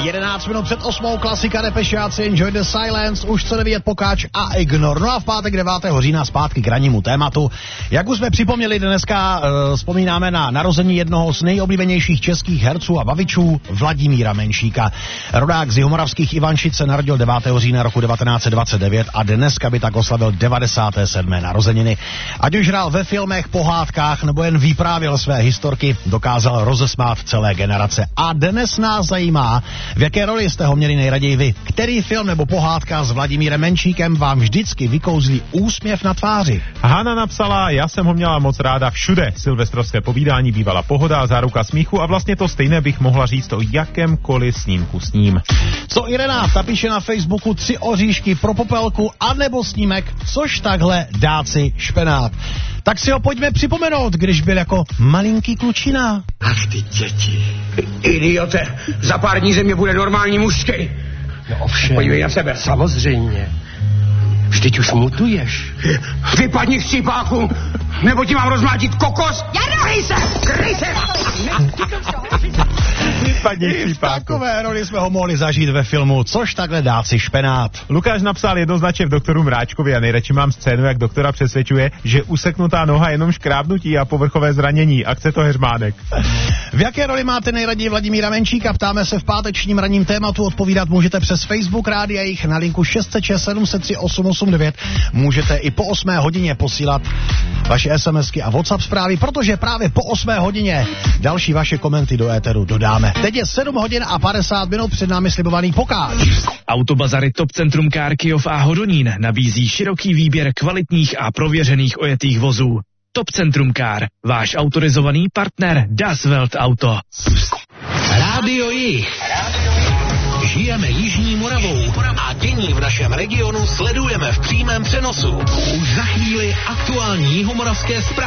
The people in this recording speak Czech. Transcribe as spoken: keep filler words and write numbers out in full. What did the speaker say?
jedenáct minut před osmou, klasika Depešáci, Enjoy the Silence, už chce nevědět Pokáč a Ignor. No a v pátek devátého října zpátky k rannímu tématu. Jak už jsme připomněli, dneska uh, vzpomínáme na narození jednoho z nejoblíbenějších českých herců a bavičů, Vladimíra Menšíka. Rodák z jihomoravských Ivančic se narodil devátého října roku devatenáct set dvacet devět a dneska by tak oslavil devadesáté sedmé narozeniny. Ať už hrál ve filmech, pohádkách nebo jen vyprávěl své historky, dokázal rozesmát celé generace. A dnes nás zajímá, v jaké roli jste ho měli nejraději vy. Který film nebo pohádka s Vladimírem Menšíkem vám vždycky vykouzlí úsměv na tváři? Hana napsala, já jsem ho měla moc ráda všude. Silvestrovské povídání bývala pohoda, záruka smíchu a vlastně to stejné bych mohla říct o jakémkoliv snímku s ním. Co Irena, ta píše na Facebooku tři oříšky pro popelku anebo snímek, což takhle dáci špenát. Tak si ho pojďme připomenout, když byl jako malinký klučina. Ach ty děti. Idiote, za pár dní ze mě bude normální mužský. No ovšem. Podívej na sebe. Samozřejmě. Vždyť už mutuješ. Vypadni chcípáku, nebo ti mám rozmlátit kokos. Kryj se, kryj se. Vypadni V takové roli jsme ho mohli zažít ve filmu Což takhle dáci špenát. Lukáš napsal jednoznačně v Doktoru Mráčkovi a nejradši mám scénu, jak doktora přesvědčuje, že useknutá noha jenom škrábnutí a povrchové zranění a chce to Heřmánek. V jaké roli máte nejraději Vladimíra Menšíka? Ptáme se v pátečním ranním tématu. Odpovídat můžete přes Facebook Rádia Jich na linku šest set šest sedm set tři osm osm devět. Můžete i po osmé hodině posílat vaše SMSky a WhatsApp zprávy, protože právě po osmé hodině další vaše komenty do éteru dodáme. Teď je sedm hodin a padesát minut, před námi slibovaný Pokáč. Autobazary Top Centrum Car Kyjov a Hodonín nabízí široký výběr kvalitních a prověřených ojetých vozů. Top Centrum Car, váš autorizovaný partner Das Welt Auto. Rádio Jich. Žijeme Jižní Moravou a dění v našem regionu sledujeme v přímém přenosu. Už za chvíli aktuální jihomoravské zprávy.